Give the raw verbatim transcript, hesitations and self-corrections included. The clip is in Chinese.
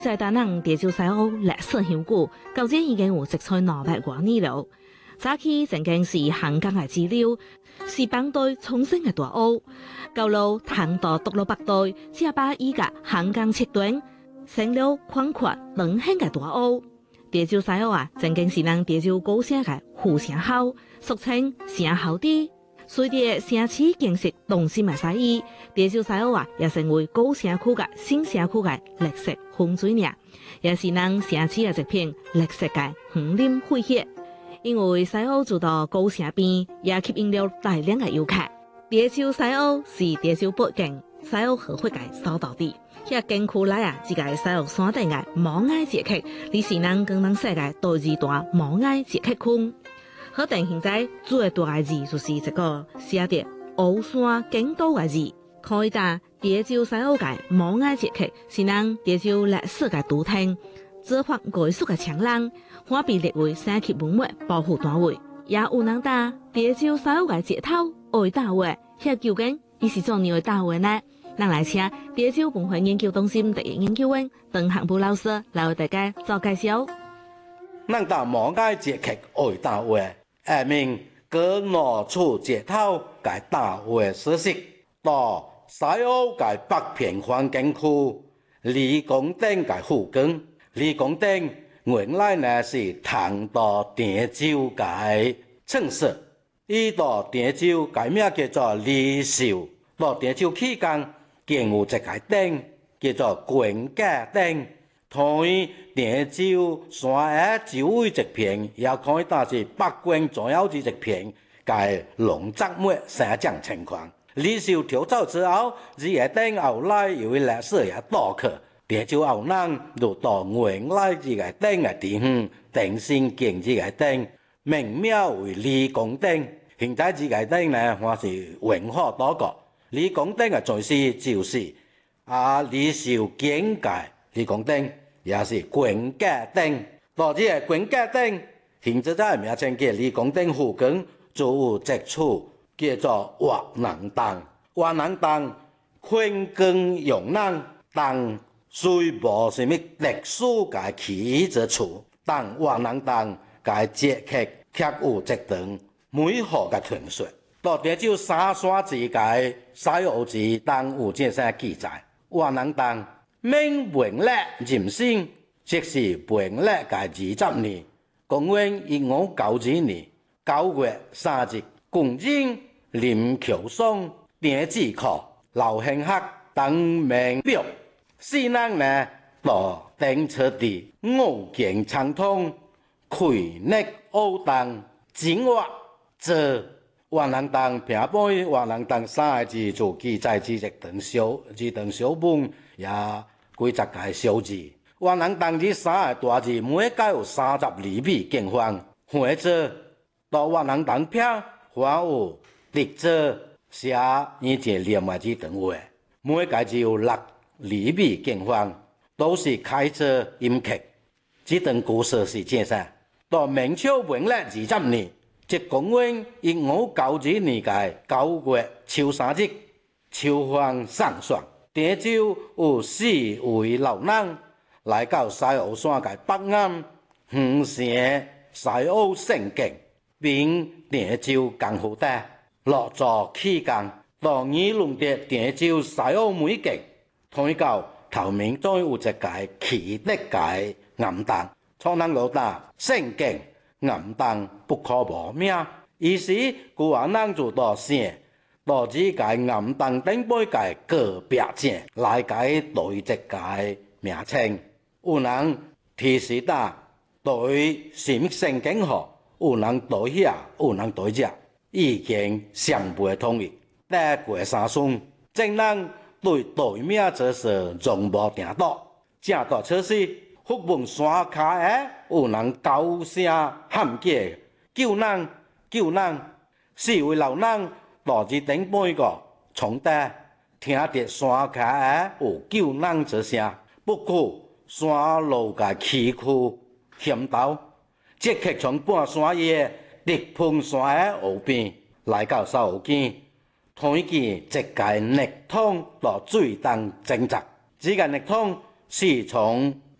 在大人地州西澳歷史悠久，究竟已經有植在兩百多年了。早期曾經是漢江嘅支流，是幫隊重生嘅大澳。到了唐代獨立北代，只把依個漢江切斷，成了寬闊冷興嘅大澳。地州西澳啊，曾經是人地州高聲嘅呼聲口，俗稱聲口地。隨着城市建設動心嘅使意，地州西澳啊，也成為高城區嘅新城區嘅歷史風水嶺，也是人城市嘅一片歷史嘅紅林輝煌。因為西澳住到高城邊，也吸引了大量嘅遊客。地州西澳是地州北境西澳河谷嘅所到地，喺景區內啊，只個西澳山頂嘅毛崖節區，你是人更能識嘅第二段毛崖節區區。可定現在最大嘅字就是這個寫的澳山景都嘅字，可以打地州西澳嘅毛崖節區，是人地州歷史嘅都廳，執法藝術嘅強人，可被列為三級文物保護單位。也有人打地州西澳嘅街頭愛打話，遐究竟伊是怎樣嘅打話呢？咱來請地州文化研究中心第一研究員鄧行武老師來為大家做介紹。 咱打毛崖節區愛打話。下面各拿出街頭嘅大會消息，到西澳嘅北片環境區李公店嘅附近。李公店原來呢是唐到地州嘅稱色，伊到地州改名叫做李秀。到地州期間，建有一個店叫做quyền家店。同於地州山下周圍一片，也可以打是北關左右之一片，嘅農作物生長情況。李秀跳走之後，日下等後來由於歷史也多去，地州後人就到原來日下等嘅地方，定新建日下等，命名為李公店。現在日下等呢，還是文化多個。李公店嘅在是就是啊李秀建嘅李公店。也是quyền家店，到這個quyền家店，現在在名稱叫李公店附近，就有一處叫做活人檔。活人檔寬耕用人，但雖無什麼特殊嘅起之處，但活人檔嘅節氣卻有一段美好嘅傳說。到地州三山之間，西澳之當有這些記載，活人檔。明永曆壬申，即是永曆嘅二十年，公元一五九二年九月三日，公認林橋松電子課劉慶克等名表，四人呢到登車地五經暢通，開力奧當精華這活人檔平輩活人檔三個字就記載住一段小一段小本也。幾十個小字，活人檔這三個大字，每個有三十二米見方。或者到活人檔片，還有直字寫以前連埋這段話，每個只有六二米見方，都是開車音劇。這段故事是這樣：到明朝永曆二十年，即公元一五九二年嘅九月初三日，秋風爽爽。地州有四位老人來到西澳山嘅北岸，完成西澳聖境，並地州江湖帶落座期間，到議論的地州西澳美景，推到頭面再有一個奇特嘅暗燈，蒼人老大聖境暗燈不可磨滅，於是古話人就到寫。到這個暗燈頂杯嘅個別證來解對這個名稱，有人提示打對什麼聖經號，有人對下，有人對這，意見相悖統一。但過三孫，正人對對面這事從無定到，正到此時，福本山卡誒，有人高聲喊叫，救人救人，四位老人。到這頂半個從地聽得山下有救人之聲，不過山路嘅崎嶇險陡，即刻從半山野直碰山下湖邊，來到沙湖邊，推見一個逆通到水中掙扎。這個逆通是從